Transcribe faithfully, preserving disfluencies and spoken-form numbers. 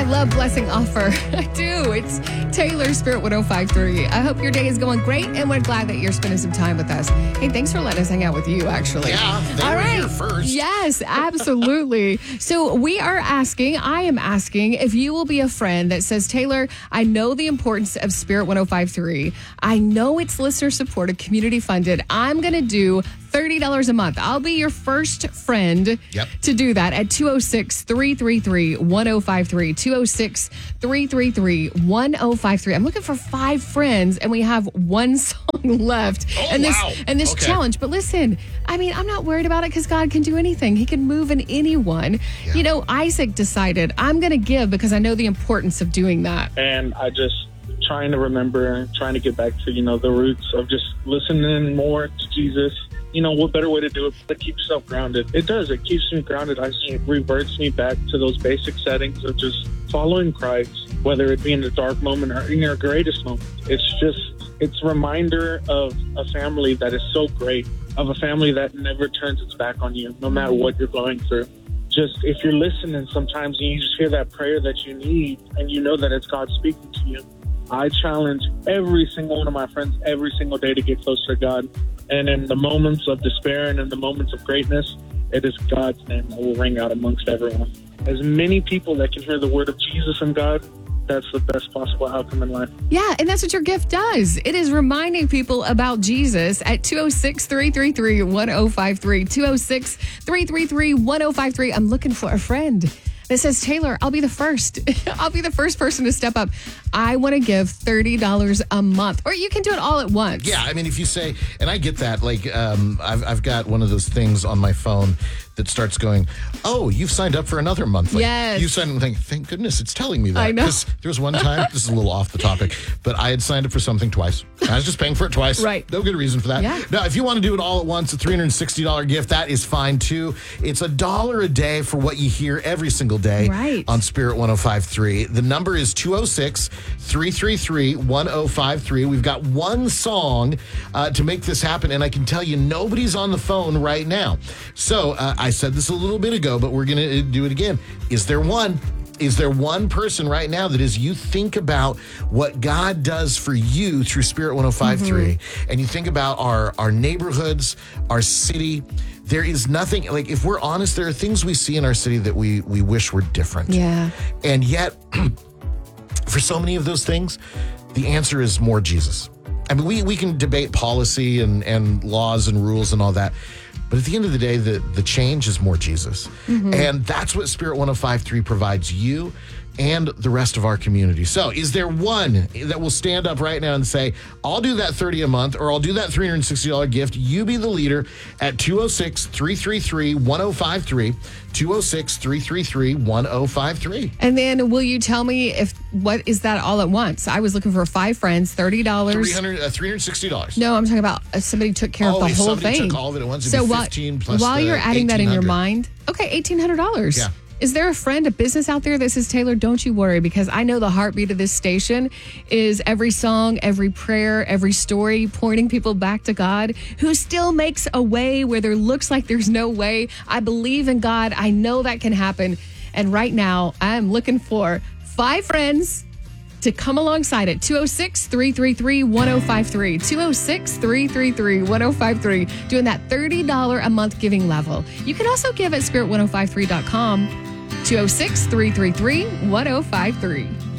love blessing offer. I do. It's Taylor, Spirit one oh five three. I hope your day is going great, and we're glad that you're spending some time with us. Hey, thanks for letting us hang out with you, actually. Yeah, they All were right. here first. Yes, absolutely. So we are asking, I am asking, if you will be a friend that says, Taylor, I know the importance of Spirit one oh five three. I know it's listener supported, community funded. I'm going to do thirty dollars a month. I'll be your first friend Yep. to do that at two oh six, three three three, one oh five three. two oh six, three three three, one oh five three. I'm looking for five friends, and we have one song left. Oh, and this wow. and this Okay. challenge. But listen, I mean, I'm not worried about it because God can do anything. He can move in anyone. Yeah. You know, Isaac decided, I'm going to give because I know the importance of doing that. And I just trying to remember, trying to get back to, you know, the roots of just listening more to Jesus. You know, what better way to do it to keep yourself grounded? It does. It keeps me grounded. I see it reverts me back to those basic settings of just following Christ, whether it be in a dark moment or in your greatest moment. It's just, it's a reminder of a family that is so great, of a family that never turns its back on you, no matter what you're going through. Just if you're listening sometimes and you just hear that prayer that you need and you know that it's God speaking to you, I challenge every single one of my friends every single day to get closer to God. And in the moments of despair and in the moments of greatness, it is God's name that will ring out amongst everyone. As many people that can hear the word of Jesus and God, that's the best possible outcome in life. Yeah, and that's what your gift does. It is reminding people about Jesus at two oh six, three three three, one oh five three. two oh six, three three three, one oh five three. I'm looking for a friend that says, Taylor, I'll be the first. I'll be the first person to step up. I want to give thirty dollars a month. Or you can do it all at once. Yeah, I mean, if you say, and I get that, like, um, I've, I've got one of those things on my phone that starts going, oh, you've signed up for another month. Like, Yes. You signed up, think, thank goodness it's telling me that. I know. 'Cause there was one time, this is a little off the topic, but I had signed up for something twice. I was just paying for it twice. Right. No good reason for that. Yeah. Now, if you want to do it all at once, a three hundred sixty dollars gift, that is fine too. It's a dollar a day for what you hear every single day Right. on Spirit one oh five three. The number is two oh six, three three three, one oh five three. We've got one song uh, to make this happen, and I can tell you nobody's on the phone right now. So uh, I said this a little bit ago, but we're going to do it again. Is there one? Is there one person right now that as you think about what God does for you through Spirit one oh five three, mm-hmm. and you think about our, our neighborhoods, our city, there is nothing, like if we're honest, there are things we see in our city that we, we wish were different. Yeah. And yet, for so many of those things, the answer is more Jesus. I mean, we, we can debate policy and, and laws and rules and all that. But at the end of the day, the, the change is more Jesus. Mm-hmm. And that's what Spirit one oh five three provides you and the rest of our community. So is there one that will stand up right now and say, I'll do that thirty a month, or I'll do that three hundred sixty dollars gift? You be the leader at two oh six, three three three, one oh five three, two oh six, three three three, one oh five three. And then will you tell me if what is that all at once? I was looking for five friends, thirty dollars. three hundred, uh, three hundred sixty dollars. No, I'm talking about uh, somebody took care Oh, of the if whole somebody thing. took all of it at once, it'd so be while, fifteen plus while the you're adding that in your eighteen hundred. mind, okay, eighteen hundred dollars. Yeah. Is there a friend, a business out there that says, Taylor, don't you worry, because I know the heartbeat of this station is every song, every prayer, every story pointing people back to God, who still makes a way where there looks like there's no way. I believe in God. I know that can happen. And right now, I'm looking for five friends to come alongside it. two oh six, three three three, one oh five three. two oh six, three three three, one oh five three. Doing that thirty dollars a month giving level. You can also give at spirit one oh five three dot com. two oh six, three three three, one oh five three.